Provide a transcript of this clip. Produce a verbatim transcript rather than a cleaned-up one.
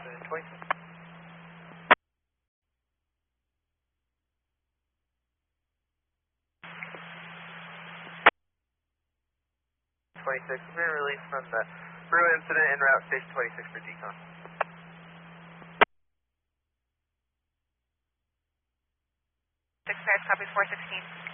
twenty-six. twenty-six, we've been released from the Brew incident en route station twenty-six for decon. Dispatch, copy four sixteen.